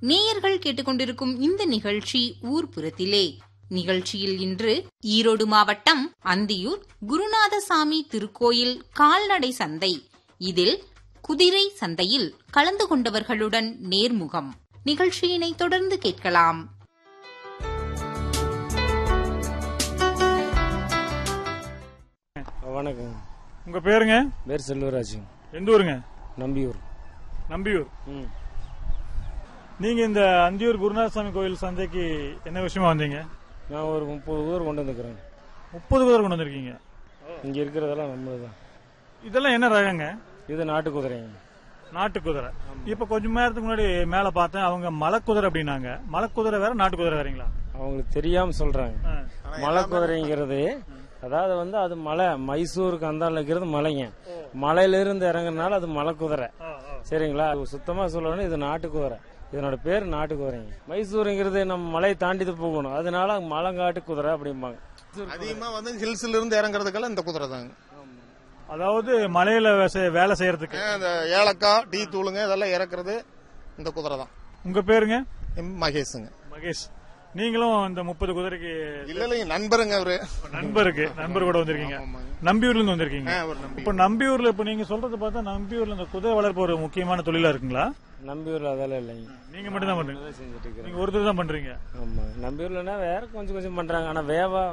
நேயர்கள் கேட்டுக்கொண்டிருக்கும் இந்த நிகழ்ச்சி ஊர்புறத்திலே. நிகழ்ச்சியில் இன்று ஈரோடு மாவட்டம் அந்தியூர் குருநாதசாமி திருக்கோயில் கால்நடை சந்தை, இதில் குதிரை சந்தையில் கலந்து கொண்டவர்களுடன் நேர்முகம். நிகழ்ச்சியினை தொடர்ந்து கேட்கலாம். வணக்கம். உங்க பேருங்க? பேர் செல்வராஜ். எந்த ஊருங்க? நம்பியூர். நம்பியூர். நீங்க இந்த அந்தியூர் குருநாதசாமி கோயில் சந்தைக்கு என்ன விஷயமா வந்தீங்க? நான் ஒரு 30 குதிரை கொண்டு வந்துக்கிறேன். 30 குதிரை கொண்டு வந்திருக்கீங்க? இங்க இருக்கிறதெல்லாம் நம்மளுதான். இதெல்லாம் என்ன ரகங்க? இது நாட்டு குதிரைங்க. நாட்டு குதிரை. இப்ப கொஞ்ச நேரத்துக்கு முன்னாடி மேல பார்த்தேன், அவங்க மலைக்குதிரை அப்படின்னாங்க. மலைக்குதிரை வேற, நாட்டு குதிரை வேறீங்களா? அவங்களுக்கு தெரியாம சொல்றாங்க. மலை குதிரைங்கிறது அதாவது அது மலை, மைசூருக்கு அந்தால இருக்கிறது மலைங்க. மலையில இருந்து இறங்குறதுனால அது மலை குதிரை. சரிங்களா? சுத்தமா சொல்லணும், இது நாட்டு குதிரை. இதனோட பேர் நாட்டு குதிரைங்க. மைசூருங்கிறது நம்ம மலையை தாண்டிட்டு போகணும், அதனால மலைங்காட்டு குதிரை அப்படிம்பாங்க. அதிகமா ஹில்ஸ்ல இருந்து இறங்குறதுக்கெல்லாம் இந்த குதிரை தாங்க. அதாவது மலையில வேலை செய்யறதுக்கு இந்த ஏலக்காய், டீ தூளுங்க இதெல்லாம் இறக்குறது இந்த குதிரை தான். உங்க பேருங்க? மகேஷுங்க. மகேஷ். நீங்களும் இந்த 30 குதிரைக்கு? இல்ல நண்பருங்க. அவரு நண்பர் கூட வந்திருக்கீங்க. நம்பியூர்ல இருந்து வந்திருக்கீங்க. இப்ப நம்பியூர்ல இப்ப நீங்க சொல்றது பார்த்தா நம்பியூர்ல இந்த குதிரை வளர்ப்பு ஒரு முக்கியமான தொழிலா இருக்குங்களா? நம்பியூர்ல அதெல்லாம் இல்லைங்க. நீங்க மட்டும் தான் பண்றீங்க? செஞ்சுட்டு இருக்கீங்க. நீங்க ஒருத்தர் தான் பண்றீங்க? ஆமா. நம்பியூர்லன்னா வேற கொஞ்சம் பண்றாங்க. ஆனா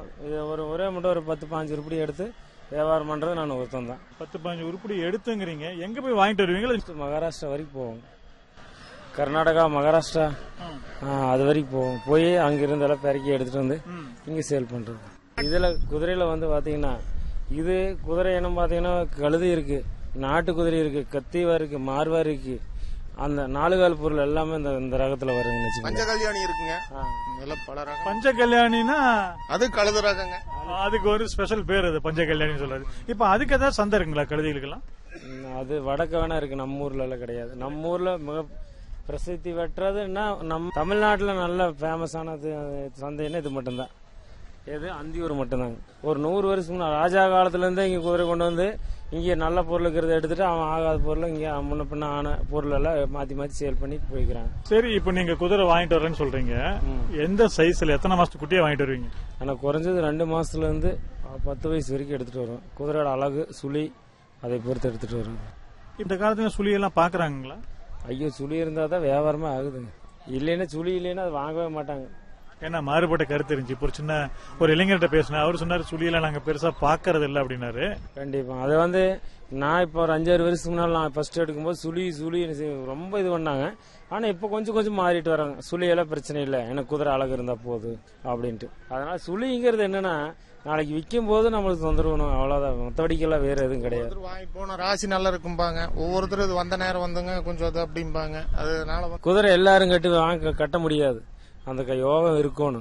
ஒரே மட்டும் ஒரு 10-15 உருப்படி எடுத்து வியாபாரம் பண்றது நான் ஒருத்தன் தான். 10-15 உருப்படி எடுத்துங்கிறீங்க. எங்க போய் வாங்கிட்டு வருவீங்களா? மகாராஷ்டிரா வரைக்கும் போவோம். கர்நாடகா, மகாராஷ்டிரா அது வரைக்கும் போவோம். போய் அங்கிருந்து எல்லாம் பெருக்கி எடுத்துட்டு வந்து இங்க சேல் பண்றது. இதுல குதிரையில பாத்தீங்கன்னா, இது குதிரை இனம் பாத்தீங்கன்னா கழுது இருக்கு, நாட்டு குதிரை இருக்கு, கத்திவா இருக்கு, மார்வா இருக்கு. அந்த 4 கால் பொருள் எல்லாமே இந்த ரகத்துல வருங்க. பஞ்சகல்யாணி இருக்குங்க. பல ரகம். பஞ்சகல்யாணினா அது கழுது ரகங்க. அதுக்கு ஒரு ஸ்பெஷல் பேர், அது பஞ்சகல்யாணி சொல்றது. இப்ப அதுக்கு ஏதாவது சந்தை இருக்குங்களா கழுதைகளுக்கெல்லாம்? அது வடக்க வேணா இருக்கு, நம்ம ஊர்ல எல்லாம் கிடையாது. நம்ம ஊர்ல மிக பிரசித்தி பெற்றதுன்னா நம்ம தமிழ்நாட்டுல நல்ல ஃபேமஸான சந்தைன்னா இது மட்டும்தான். எது? அந்தியூர் மட்டும்தாங்க. ஒரு 100 வருஷம் ராஜா காலத்துல இருந்தே இங்க குதிரை கொண்டு வந்து இங்க நல்ல பொருள் இருக்கிறத எடுத்துட்டு அவன் ஆகாத பொருள் இங்க முன்ன பின்ன ஆன பொருள் எல்லாம் மாத்தி சேல் பண்ணி போய்க்கிறாங்க. சரி, இப்ப நீங்க குதிரை வாங்கிட்டு வரேன்னு சொல்றீங்க. எந்த சைஸ்ல, எத்தனை மாசத்துக்கு குட்டியா வாங்கிட்டு வருவீங்க? ஆனா குறைஞ்சது 2 மாசத்துல இருந்து 10 வயசு வரைக்கும் எடுத்துட்டு வருவோம். குதிரையோட அழகு, சுழி அதை பொறுத்து எடுத்துட்டு வருவோம். இந்த காலத்துல சுழி எல்லாம் பாக்குறாங்களா? ஐயோ, சுழி இருந்தா தான் வியாபாரமே ஆகுதுங்க. இல்லைன்னா சுழி இல்லைன்னா அது வாங்கவே மாட்டாங்க. ஏன்னா மாறுபட்ட கருத்து இருந்துச்சு. இப்போ ஒரு இளைஞர்கிட்ட பேசினேன், அவர் சொன்னாரு சுழியெல்லாம் நாங்க பெருசா பாக்குறது இல்ல அப்படின்னாரு. கண்டிப்பா. அது நான் இப்ப ஒரு 5-6 வருஷத்துக்கு முன்னாடி நான் ஃபர்ஸ்ட் எடுக்கும்போது சுழி ரொம்ப இது பண்ணாங்க. ஆனா இப்ப கொஞ்சம் மாறிட்டு வராங்க. சுழியெல்லாம் பிரச்சனை இல்லை, எனக்கு குதிரை அழகு இருந்தா போகுது அப்படின்ட்டு. அதனால சுழிங்கிறது என்னன்னா, நாளைக்கு விற்கும் போது நம்மளுக்கு தொந்தரவு, அவ்வளவுதான். மற்றபடிக்கெல்லாம் வேற எதுவும் கிடையாது. வாங்கிட்டு போன ராசி நல்லா இருக்கும்பாங்க, ஒவ்வொருத்தரும் இது வந்த நேரம் வந்துங்க கொஞ்சம் அது அப்படிம்பாங்க. அதனால குதிரை எல்லாரும் கட்ட முடியாது, அந்த யோகம் இருக்கணும்.